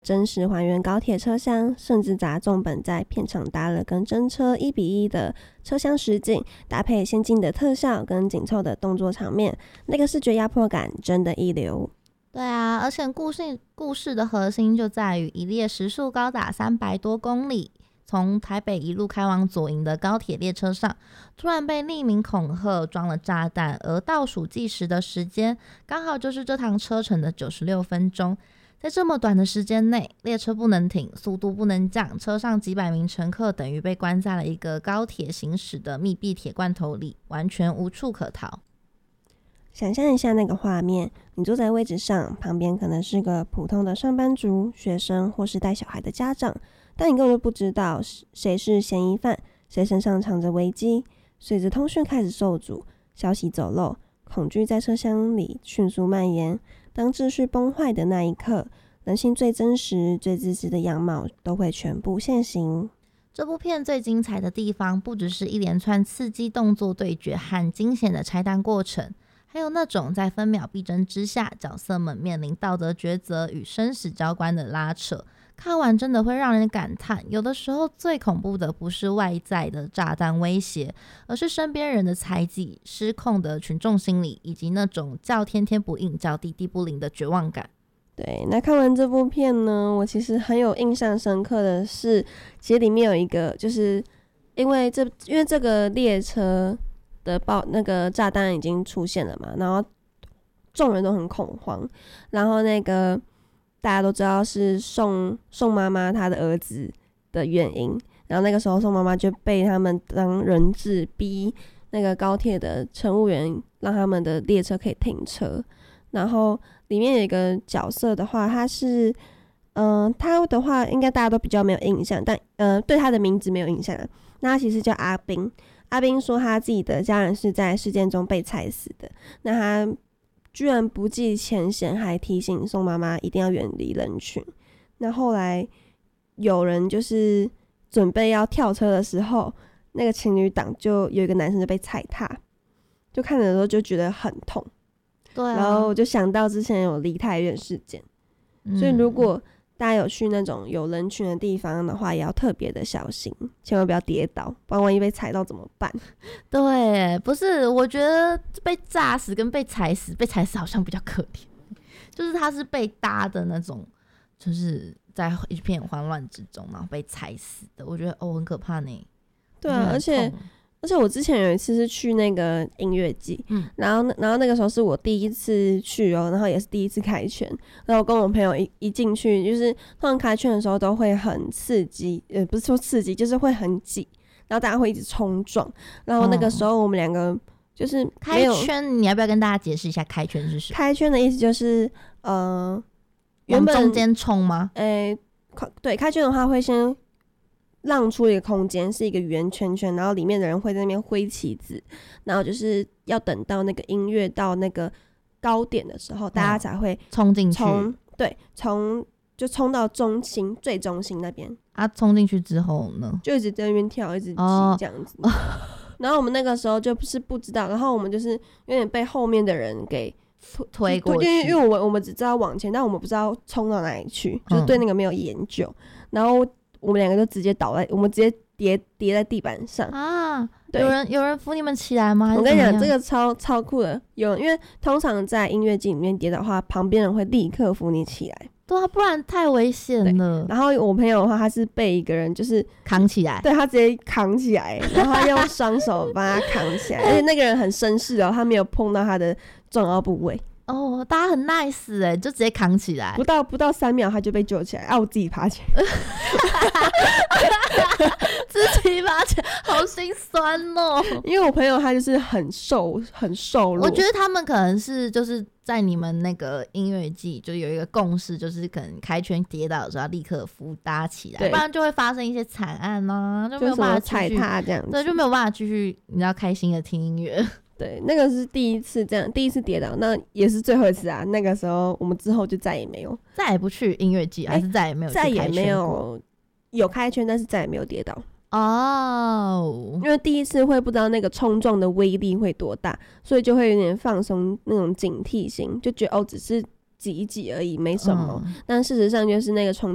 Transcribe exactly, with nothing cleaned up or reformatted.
真实还原高铁车厢，甚至砸重本在片场搭了跟真车一比一的车厢实景，搭配先进的特效跟紧凑的动作场面，那个视觉压迫感真的一流。 对啊，而且故事故事的核心就在于一列时速高达三百多公里，从台北一路开往左营的高铁列车上，突然被匿名恐吓装了炸弹，而倒数计时的时间刚好就是这趟车程的九十六分钟。在这么短的时间内，列车不能停，速度不能降，车上几百名乘客等于被关在了一个高铁行驶的密闭铁罐头里，完全无处可逃。 想象一下那个画面，你坐在位置上，旁边可能是个普通的上班族、学生或是带小孩的家长，但你根本就不知道谁是嫌疑犯，谁身上藏着危机。随着通讯开始受阻，消息走漏，恐惧在车厢里迅速蔓延。当秩序崩坏的那一刻，人性最真实、最自私的样貌都会全部现形。 这部片最精彩的地方，不只是一连串刺激动作对决和惊险的拆弹过程，还有那种在分秒必争之下，角色们面临道德抉择与生死交关的拉扯。看完真的会让人感叹，有的时候最恐怖的不是外在的炸弹威胁，而是身边人的猜忌、失控的群众心理，以及那种叫天天不应、叫地地不灵的绝望感。 对，那看完这部片呢，我其实很有印象深刻的是，其实里面有一个，就是因为这因为这个列车的爆那个炸弹已经出现了嘛，然后众人都很恐慌，然后那个大家都知道是宋宋妈妈她的儿子的原因，然后那个时候宋妈妈就被他们当人质逼那个高铁的乘务员让他们的列车可以停车，然后里面有一个角色的话，他是嗯、呃，他的话应该大家都比较没有印象，但呃对他的名字没有印象，那他其实叫阿斌。阿斌说他自己的家人是在事件中被踩死的，那他居然不计前嫌，还提醒宋妈妈一定要远离人群。那后来有人就是准备要跳车的时候，那个情侣档就有一个男生就被踩踏，就看的时候就觉得很痛。 对啊， 然后我就想到之前有梨泰院事件、嗯，所以如果大家有去那种有人群的地方的话，也要特别的小心，千万不要跌倒，不然万一被踩到怎么办？ 对，不是，我觉得被炸死跟被踩死，被踩死好像比较可怜，就是他是被搭的那种，就是在一片慌乱之中，然后被踩死的，我觉得哦很可怕呢。 对啊，而且而且我之前有一次是去那个音乐季、嗯，然后然后那个时候是我第一次去哦，然后也是第一次开圈，然后我跟我朋友一一进去，就是通常开圈的时候都会很刺激，呃，不是说刺激，就是会很挤，然后大家会一直冲撞，然后那个时候我们两个就是开圈，你要不要跟大家解释一下开圈是什么？ 开圈的意思就是呃，原本往中间冲吗？ 诶、欸，对，开圈的话会先让出一个空间，是一个圆圈圈，然后里面的人会在那边挥旗子，然后就是要等到那个音乐到那个高点的时候，大家才会冲进去。 对，冲就冲到中心最中心那边。 啊，冲进去之后呢， 就一直在那边跳，一直挤这样子。哦、然后我们那个时候就是不知道，然后我们就是有点被后面的人给推过去， 因为因为我们我们只知道往前，但我们不知道冲到哪里去，就是对那个没有研究，嗯、然后。我们两个就直接倒在，我们直接跌跌在地板上啊！有人有人扶你们起来吗？ 我跟你讲，这个超超酷的，有因为通常在音乐季里面跌倒的话，旁边人会立刻扶你起来， 对啊，不然太危险了。 然后我朋友的话，他是被一个人就是扛起来， 对他直接扛起来，然后他用双手帮他扛起来，而且那个人很绅士哦，他没有碰到他的重要部位。 哦，大家很 nice 哎、欸，就直接扛起来， 不到不到三秒他就被救起来，啊，我自己爬起来， 自己爬起来，好心酸哦。 因为我朋友他就是很瘦很瘦弱， 我觉得他们可能是就是在你们那个音乐季就有一个共识，就是可能开圈跌倒的时候要立刻扶搭起来，不然就会发生一些惨案啊，就没有办法踩踏这样子， 对，就没有办法继续你知道开心的听音乐。 对，那个是第一次这样，第一次跌倒，那也是最后一次啊。那个时候我们之后就再也没有， 再也不去音乐季，还是再也没有去开圈过， 再也没有有开圈，但是再也没有跌倒哦。 因为第一次会不知道那个冲撞的威力会多大，所以就会有点放松那种警惕心，就觉得哦只是挤一挤而已，没什么。嗯、但事实上就是那个冲